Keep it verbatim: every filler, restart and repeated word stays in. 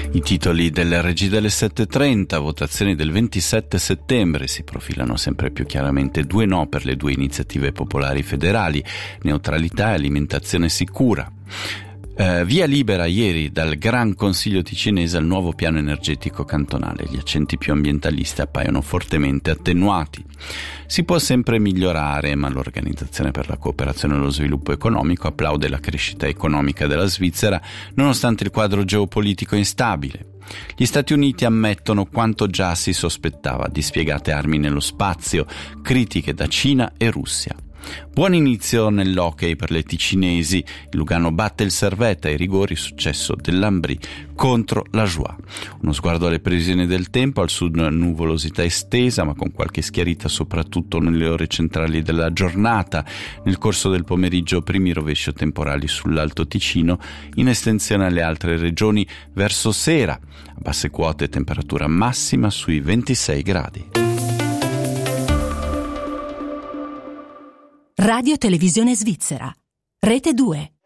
I titoli delle regie delle sette e trenta, votazioni del ventisette settembre, si profilano sempre più chiaramente due no per le due iniziative popolari federali, neutralità e alimentazione sicura. Eh, via libera ieri dal Gran Consiglio ticinese al nuovo piano energetico cantonale. Gli accenti più ambientalisti appaiono fortemente attenuati. Si può sempre migliorare, ma l'Organizzazione per la cooperazione e lo sviluppo economico applaude la crescita economica della Svizzera nonostante il quadro geopolitico instabile. Gli Stati Uniti ammettono quanto già si sospettava: dispiegate armi nello spazio, critiche da Cina e Russia. Buon inizio nell'hockey per le ticinesi. Il Lugano batte il Servette ai rigori, successo dell'Ambri contro la Joie. Uno sguardo alle previsioni del tempo: al sud nuvolosità estesa ma con qualche schiarita soprattutto nelle ore centrali della giornata. Nel corso del pomeriggio primi rovesci temporali sull'Alto Ticino, in estensione alle altre regioni verso sera. A basse quote temperatura massima sui ventisei gradi. Radio Televisione Svizzera, Rete due.